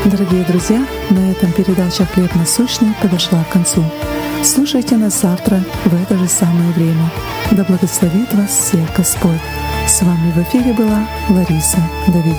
Дорогие друзья, на этом передача «Хлеб насущный» подошла к концу. Слушайте нас завтра в это же самое время. Да благословит вас всех Господь. С вами в эфире была Лариса Давиденко.